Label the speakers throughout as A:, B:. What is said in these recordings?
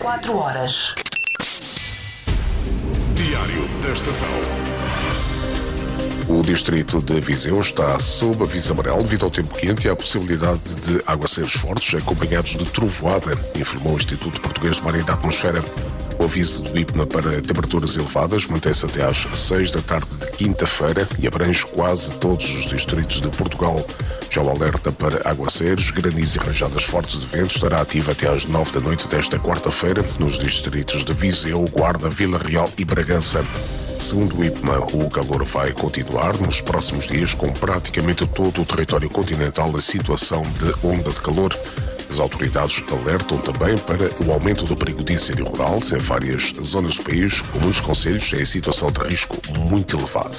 A: 24 horas.
B: Diário da Estação.
C: O distrito de Viseu está sob aviso amarelo devido ao tempo quente e à possibilidade de aguaceiros fortes acompanhados de trovoada, informou o Instituto Português de Mar e da Atmosfera. O aviso do IPMA para temperaturas elevadas mantém-se até às 6 da tarde de quinta-feira e abrange quase todos os distritos de Portugal. Já o alerta para aguaceiros, granizo e rajadas fortes de vento estará ativo até às 9 da noite desta quarta-feira nos distritos de Viseu, Guarda, Vila Real e Bragança. Segundo o IPMA, o calor vai continuar nos próximos dias com praticamente todo o território continental a situação de onda de calor. As autoridades alertam também para o aumento do perigo de incêndio rural em várias zonas do país, com muitos concelhos em situação de risco muito elevado.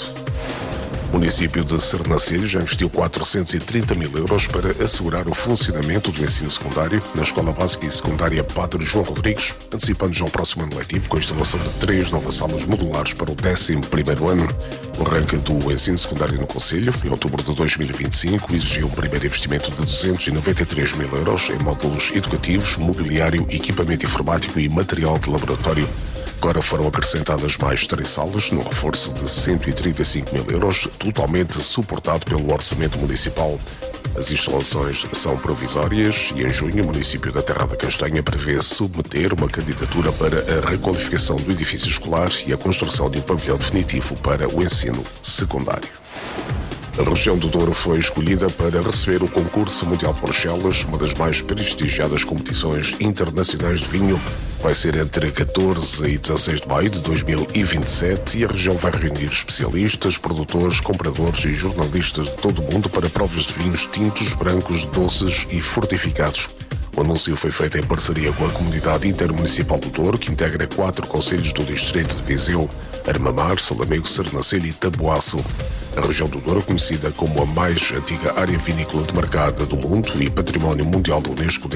C: O município de Sernancelho já investiu 430 mil euros para assegurar o funcionamento do ensino secundário na Escola Básica e Secundária Padre João Rodrigues, antecipando já o próximo ano letivo com a instalação de 3 novas salas modulares para o 11º ano. O arranque do ensino secundário no concelho, em outubro de 2025, exigiu um primeiro investimento de 293 mil euros em módulos educativos, mobiliário, equipamento informático e material de laboratório. Agora foram acrescentadas mais 3 salas, num reforço de 135 mil euros, totalmente suportado pelo orçamento municipal. As instalações são provisórias e em junho o município da Terra da Castanha prevê submeter uma candidatura para a requalificação do edifício escolar e a construção de um pavilhão definitivo para o ensino secundário. A região do Douro foi escolhida para receber o concurso Mundial de Bruxelas, uma das mais prestigiadas competições internacionais de vinho. Vai ser entre 14 e 16 de maio de 2027 e a região vai reunir especialistas, produtores, compradores e jornalistas de todo o mundo para provas de vinhos tintos, brancos, doces e fortificados. O anúncio foi feito em parceria com a Comunidade Intermunicipal do Douro, que integra 4 concelhos do distrito de Viseu: Armamar, Salamego, Sernancelho e Taboaço. A região do Douro, conhecida como a mais antiga área vinícola demarcada do mundo e património mundial da Unesco,